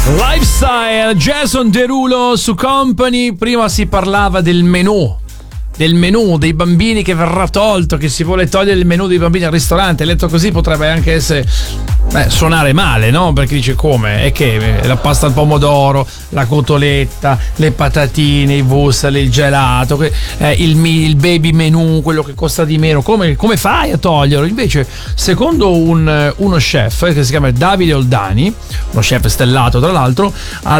Lifestyle, Jason Derulo su Company. Prima si parlava del menù dei bambini che verrà tolto, che si vuole togliere il menù dei bambini al ristorante. Letto così potrebbe anche essere suonare male, no? Perché dice come? È che la pasta al pomodoro, la cotoletta, le patatine, i wurstel, il gelato, il baby menù, quello che costa di meno, come fai a toglierlo? Invece, secondo uno chef che si chiama Davide Oldani, uno chef stellato tra l'altro,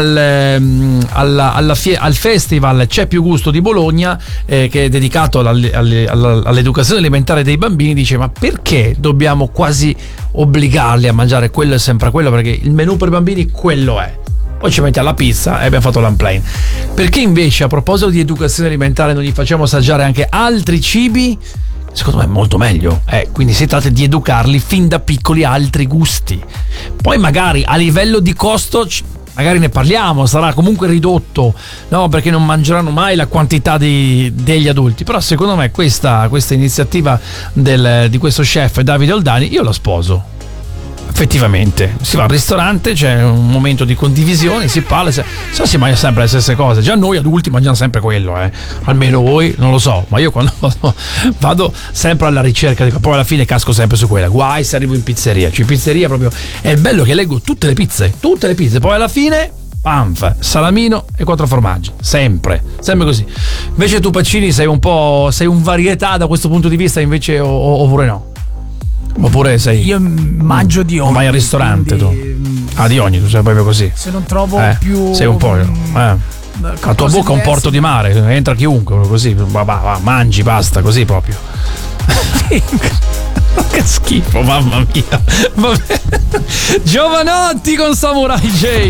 al festival C'è più gusto di Bologna, che è dedicato all'educazione alimentare dei bambini, dice: ma perché dobbiamo quasi obbligarli a mangiare quello e sempre quello? Perché il menù per bambini quello è. Poi ci mettiamo la pizza e abbiamo fatto l'unplain. Perché invece, a proposito di educazione alimentare, non gli facciamo assaggiare anche altri cibi? Secondo me è molto meglio. Quindi si tratta di educarli fin da piccoli a altri gusti. Poi magari a livello di costo magari ne parliamo, sarà comunque ridotto, no? Perché non mangeranno mai la quantità degli adulti. Però secondo me questa iniziativa di questo chef Davide Oldani io la sposo. Effettivamente si va al ristorante, c'è un momento di condivisione, si parla, si mangia sempre le stesse cose. Già noi adulti mangiamo sempre quello, almeno voi non lo so, ma io quando vado sempre alla ricerca, poi alla fine casco sempre su quella. Guai se arrivo in pizzeria, in pizzeria proprio è bello che leggo tutte le pizze, poi alla fine panfa, salamino e 4 formaggi, sempre così. Invece tu, Pacini, sei un varietà da questo punto di vista, invece, oppure no? Oppure sei... Io mangio di ogni. Vai al ristorante quindi... tu? Di ogni, tu sei proprio così. Se non trovo più... Sei un po'... La tua bocca è un porto di mare, entra chiunque, così, va, mangi, basta, così proprio. Che schifo, mamma mia. Vabbè. Giovanotti con Samurai J.